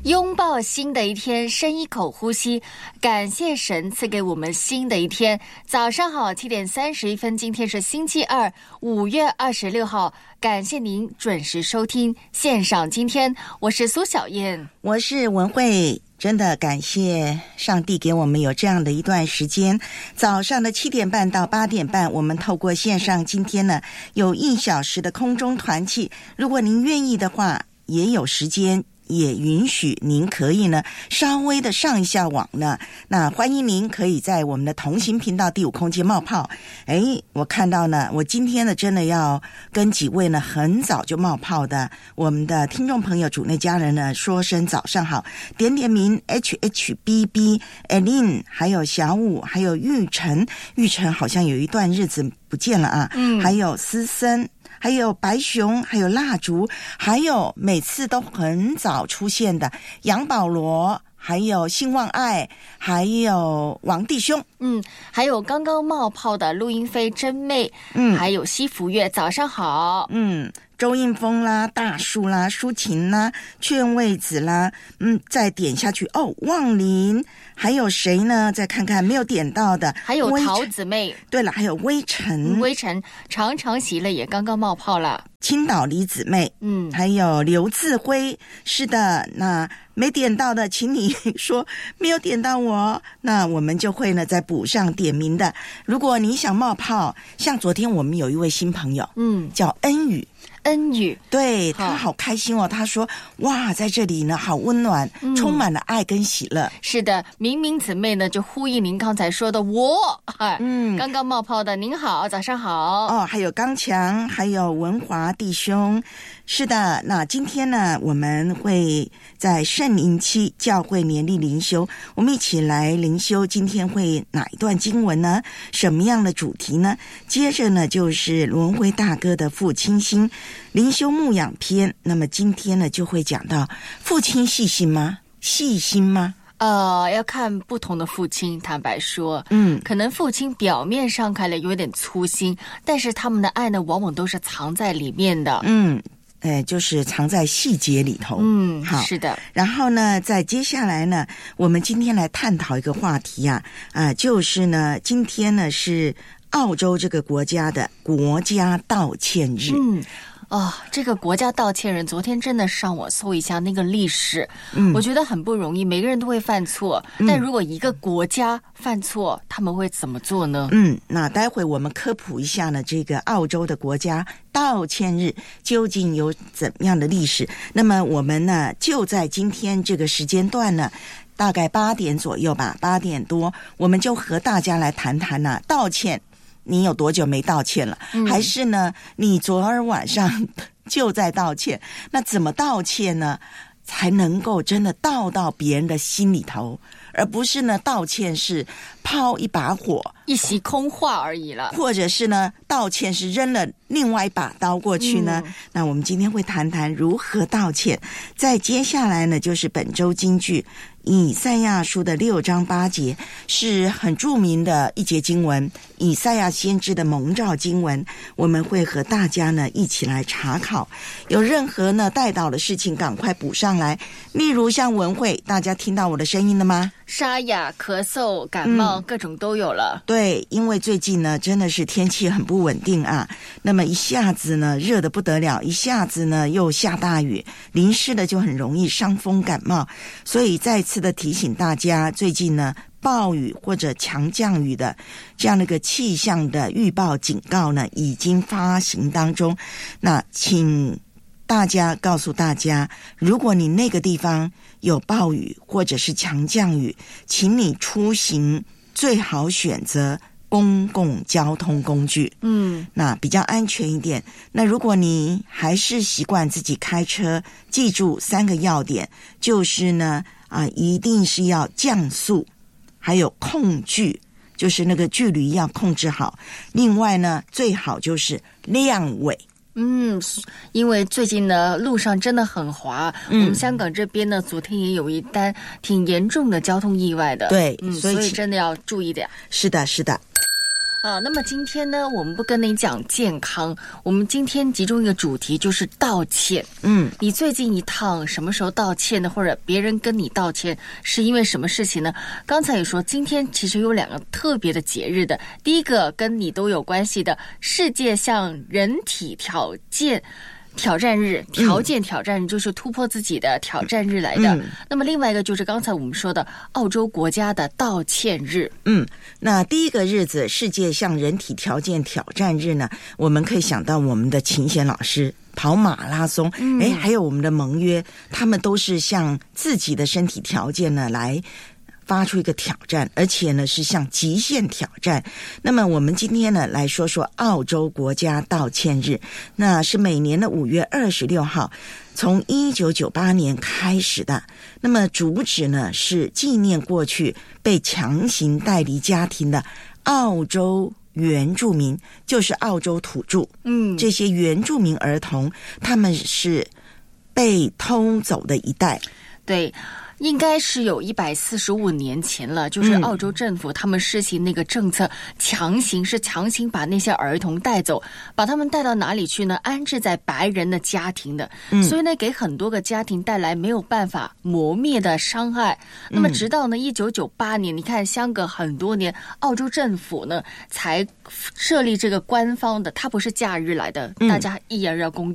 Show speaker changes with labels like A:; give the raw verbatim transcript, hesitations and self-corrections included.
A: 拥抱新的一天，深一口呼吸，感谢神赐给我们新的一天。早上好，七点三十一分，今天是星期二，五月二十六号。感谢您准时收听线上今天，我是苏小燕，
B: 我是文慧。真的感谢上帝给我们有这样的一段时间，早上的七点半到八点半，我们透过线上今天呢有一小时的空中团契，如果您愿意的话，也有时间。也允许您可以呢稍微的上一下网呢，那欢迎您可以在我们的同行频道第五空间冒泡。诶，我看到呢，我今天呢真的要跟几位呢很早就冒泡的我们的听众朋友主内家人呢说声早上好，点点名 H H B B Eileen 还有小五还有玉成，玉成好像有一段日子不见了啊，嗯，还有思森，还有白熊，还有蜡烛，还有每次都很早出现的杨保罗，还有兴旺爱，还有王弟兄，
A: 嗯，还有刚刚冒泡的陆英飞真妹，嗯，还有西福月，早上好，
B: 嗯，周应峰啦，大树啦，抒情啦，劝慰子啦，嗯，再点下去哦，望林，还有谁呢？再看看没有点到的，
A: 还有桃子妹，
B: 对了，还有微尘，
A: 微尘常常喜了也刚刚冒泡了，
B: 青岛李姊妹，嗯，还有刘自辉，是的，那没点到的，请你说没有点到我，那我们就会呢再补上点名的。如果你想冒泡，像昨天我们有一位新朋友，嗯，叫恩宇。
A: 恩宇，
B: 对，他好开心哦，他说哇在这里呢好温暖、嗯、充满了爱跟喜乐。
A: 是的，明明姊妹呢就呼应您刚才说的我，嗯，刚刚冒泡的您好，早上好
B: 哦，还有刚强，还有文华弟兄。是的，那今天呢我们会在圣灵期教会年历灵修，我们一起来灵修，今天会哪一段经文呢？什么样的主题呢？接着呢就是文辉大哥的父亲心灵修牧养篇，那么今天呢就会讲到父亲细心吗？细心吗？
A: 呃，要看不同的父亲，坦白说，嗯，可能父亲表面上看来有点粗心，但是他们的爱呢往往都是藏在里面的，
B: 嗯。哎，就是藏在细节里头。
A: 嗯，好，是的。
B: 然后呢，在接下来呢，我们今天来探讨一个话题啊，啊、呃，就是呢，今天呢是澳洲这个国家的国家道歉日。
A: 嗯。哦，这个国家道歉人，昨天真的上网搜一下那个历史，嗯，我觉得很不容易，每个人都会犯错，嗯，但如果一个国家犯错，他们会怎么做呢？
B: 嗯，那待会我们科普一下呢，这个澳洲的国家道歉日究竟有怎样的历史？那么我们呢，就在今天这个时间段呢，大概八点左右吧，八点多，我们就和大家来谈谈呢、啊、道歉。你有多久没道歉了？嗯、还是呢？你昨儿晚上就在道歉？那怎么道歉呢？才能够真的道到别人的心里头，而不是呢道歉是抛一把火、
A: 一席空话而已了，
B: 或者是呢道歉是扔了另外一把刀过去呢？嗯、那我们今天会谈谈如何道歉。再接下来呢，就是本周金句。以赛亚书的六章八节是很著名的一节经文，以赛亚先知的蒙召经文，我们会和大家呢一起来查考，有任何呢带倒的事情赶快补上来，例如像文慧，大家听到我的声音了吗？
A: 沙哑、咳嗽、感冒、嗯、各种都有了。
B: 对，因为最近呢真的是天气很不稳定啊，那么一下子呢热得不得了，一下子呢又下大雨，淋湿的就很容易伤风感冒，所以再次的提醒大家，最近呢暴雨或者强降雨的这样的一个气象的预报警告呢已经发行当中，那请大家告诉大家，如果你那个地方有暴雨或者是强降雨，请你出行最好选择公共交通工具，嗯，那比较安全一点。那如果你还是习惯自己开车，记住三个要点，就是呢啊，一定是要降速，还有控距，就是那个距离要控制好。另外呢，最好就是亮尾。
A: 嗯，因为最近呢路上真的很滑，嗯、我们香港这边呢昨天也有一单挺严重的交通意外的，
B: 对，
A: 嗯、
B: 所以
A: 所以真的要注意点。
B: 是的，是的。
A: 好，那么今天呢，我们不跟你讲健康，我们今天集中一个主题就是道歉。
B: 嗯，
A: 你最近一趟什么时候道歉呢？或者别人跟你道歉是因为什么事情呢？刚才也说，今天其实有两个特别的节日的，第一个跟你都有关系的世界向人体条件挑战日，条件挑战日就是突破自己的挑战日来的。嗯、那么另外一个就是刚才我们说的澳洲国家的道歉日。
B: 嗯，那第一个日子世界向人体条件挑战日呢，我们可以想到我们的秦贤老师跑马拉松，嗯，哎，还有我们的盟约，他们都是向自己的身体条件呢来发出一个挑战，而且呢是向极限挑战。那么我们今天呢来说说澳洲国家道歉日，那是每年的五月二十六号，从一九九八年开始的。那么主旨呢是纪念过去被强行带离家庭的澳洲原住民，就是澳洲土著。嗯，这些原住民儿童，他们是被偷走的一代。
A: 对。应该是有一百四十五年前了，就是澳洲政府他们实行那个政策，强行是强行把那些儿童带走，把他们带到哪里去呢？安置在白人的家庭的，嗯、所以呢，给很多个家庭带来没有办法磨灭的伤害。那么直到呢一九九八年，你看相隔很多年，澳洲政府呢才设立这个官方的，它不是假日来的，大家依然要工